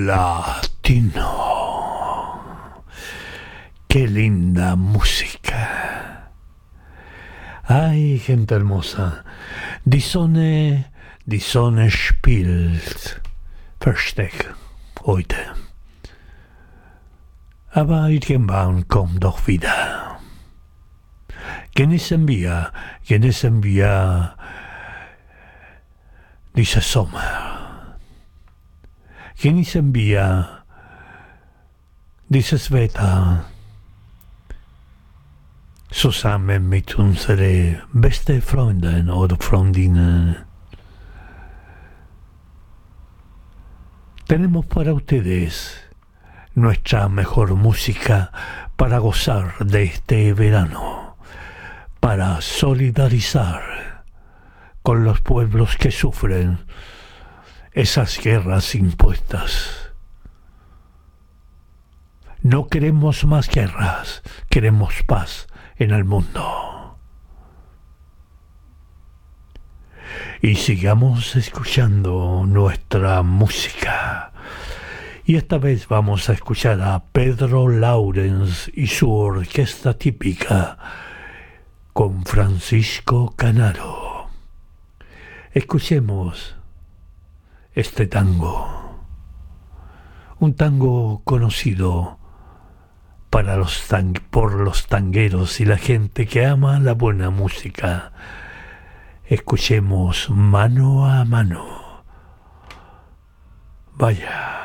Latino. Qué linda música. Ay, gente hermosa. Die Sonne spielt Versteck heute. Aber irgendwann kommt doch wieder. Genießen wir diesen Sommer. Genießen wir dieses Wetter zusammen mit unseren besten Freunden oder Freundinnen. Tenemos para ustedes nuestra mejor música para gozar de este verano, para solidarizar con los pueblos que sufren esas guerras impuestas. No queremos más guerras, queremos paz en el mundo. Y sigamos escuchando nuestra música. Y esta vez vamos a escuchar a Pedro Lawrence y su orquesta típica con Francisco Canaro. Escuchemos este tango, un tango conocido por los tangueros y la gente que ama la buena música. Escuchemos Mano a Mano. Vaya.